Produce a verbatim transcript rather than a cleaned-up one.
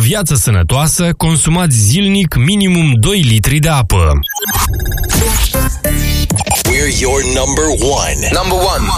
viață sănătoasă, consumați zilnic minimum doi litri de apă. We're your number one. Number one.